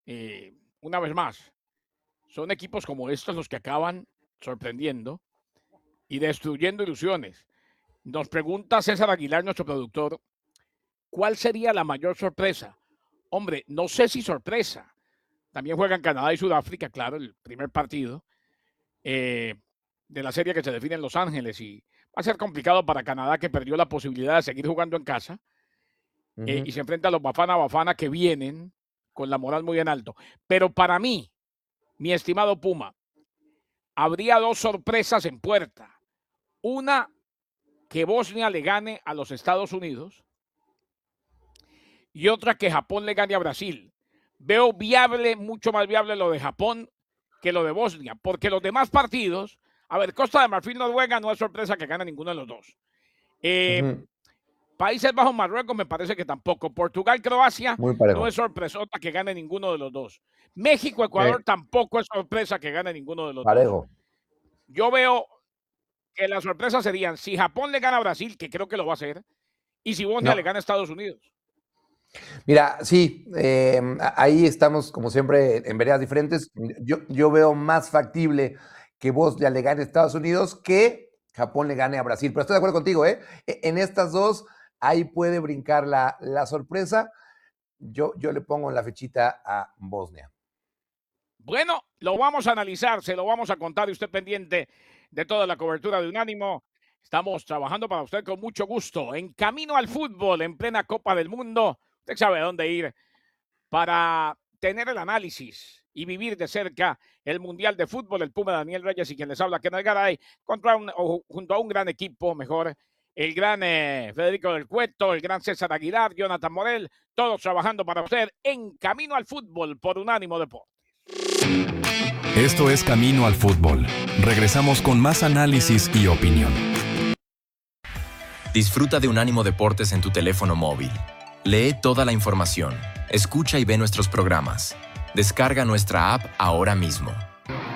una vez más, son equipos como estos los que acaban sorprendiendo y destruyendo ilusiones. Nos pregunta César Aguilar, nuestro productor, ¿cuál sería la mayor sorpresa? Hombre, no sé si sorpresa. También juegan Canadá y Sudáfrica, claro, el primer partido de la serie que se define en Los Ángeles, y va a ser complicado para Canadá, que perdió la posibilidad de seguir jugando en casa, y se enfrenta a los Bafana Bafana, que vienen con la moral muy en alto. Pero para mí, mi estimado Puma, habría dos sorpresas en puerta. Una, que Bosnia le gane a los Estados Unidos, y otra, que Japón le gane a Brasil. Veo viable, mucho más viable lo de Japón que lo de Bosnia, porque los demás partidos, a ver, Costa de Marfil, Noruega, no es sorpresa que gane ninguno de los dos. Países Bajos, Marruecos, me parece que tampoco. Portugal, Croacia, no es sorpresota que gane ninguno de los dos. México, Ecuador, tampoco es sorpresa que gane ninguno de los dos. Yo veo que las sorpresas serían si Japón le gana a Brasil, que creo que lo va a hacer, y si Bosnia le gana a Estados Unidos. Mira, sí, ahí estamos como siempre en veredas diferentes. Yo veo más factible que Bosnia le gane a Estados Unidos que Japón le gane a Brasil. Pero estoy de acuerdo contigo, ¿eh? En estas dos, ahí puede brincar la sorpresa. Yo le pongo la fechita a Bosnia. Bueno, lo vamos a analizar, se lo vamos a contar, y usted pendiente de toda la cobertura de Unánimo. Estamos trabajando para usted con mucho gusto. En camino al fútbol, en plena Copa del Mundo. Usted sabe a dónde ir para tener el análisis y vivir de cerca el Mundial de Fútbol. El Puma Daniel Reyes y quien les habla, Kenneth Garay, junto a un gran equipo, mejor, el gran Federico del Cueto, el gran César Aguilar, Jonathan Morel, todos trabajando para usted en Camino al Fútbol por Unánimo Deportes. Esto es Camino al Fútbol. Regresamos con más análisis y opinión. Disfruta de Unánimo Deportes en tu teléfono móvil. Lee toda la información, escucha y ve nuestros programas. Descarga nuestra app ahora mismo.